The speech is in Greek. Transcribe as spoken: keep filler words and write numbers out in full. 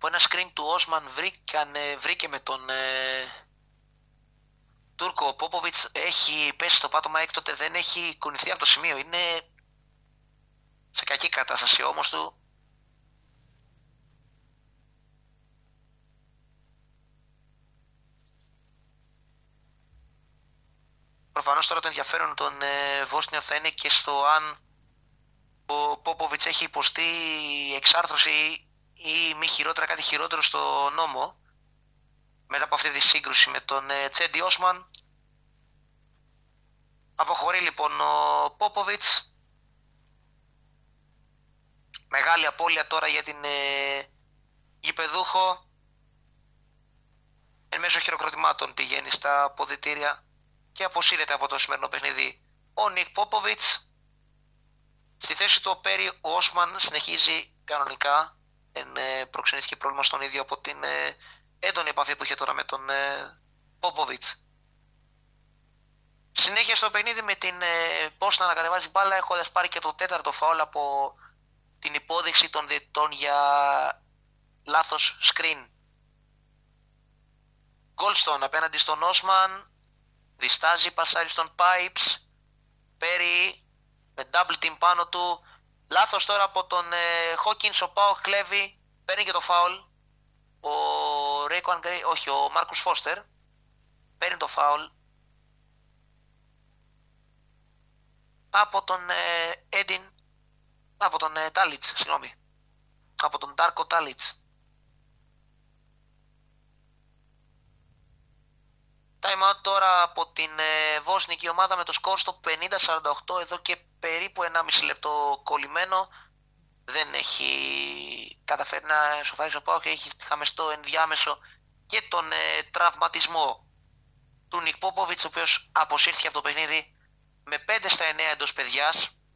ένα screen του Όσμαν βρήκαν, βρήκε με τον ε, Τούρκο. Ο Πόποβιτς έχει πέσει στο πάτωμα, έκτοτε δεν έχει κουνηθεί από το σημείο. Είναι σε κακή κατάσταση όμως του. Προφανώς τώρα το ενδιαφέρον των ε, Βόσνιων θα είναι και στο αν ο Πόποβιτς έχει υποστεί εξάρθρωση ή μη χειρότερα, κάτι χειρότερο στο νόμο μετά από αυτή τη σύγκρουση με τον ε, Τσέντι Όσμαν. Αποχωρεί λοιπόν ο Πόποβιτς. Μεγάλη απώλεια τώρα για την ε, γηπεδούχο. Εν μέσω χειροκροτημάτων πηγαίνει στα αποδυτήρια και αποσύρεται από το σημερινό παιχνίδι ο Νικ Πόποβιτς. Στη θέση του ο Πέρι Όσμαν συνεχίζει κανονικά. Δεν ε, προξενήθηκε πρόβλημα στον ίδιο από την ε, έντονη επαφή που είχε τώρα με τον ε, Πόποβιτς. Συνέχεια στο παιχνίδι με την ε, Μπόσνα να κατεβάζει μπάλα, έχοντας πάρει και το τέταρτο φάουλ από την υπόδειξη των διαιτητών για λάθος screen. Γκόλστον απέναντι στον Όσμαν, διστάζει, πασάρει στον Pipes, Πέρι με double team πάνω του, λάθος τώρα από τον ε, Χόκινς, ο Πάο κλέβει, παίρνει και το φάουλ. Ο Ρέικο όχι, ο Μάρκους Φώστερ παίρνει το φάουλ από τον ε, Έντιν, από τον ε, Τάλιτς, συγγνώμη, από τον Ντάρκο Τάλιτς. Time out τώρα από την ε, βόσνικη ομάδα με το σκορ στο πενήντα σαράντα οκτώ, εδώ και περίπου ενάμιση λεπτό κολλημένο. Δεν έχει καταφέρει να σοφαρίσει ο ΠΑΟΚ και έχει χαμεστό ενδιάμεσο και τον ε, τραυματισμό του Νικ Πόποβιτς, ο οποίος αποσύρθηκε από το παιχνίδι με πέντε στα εννέα εντός παιδιάς.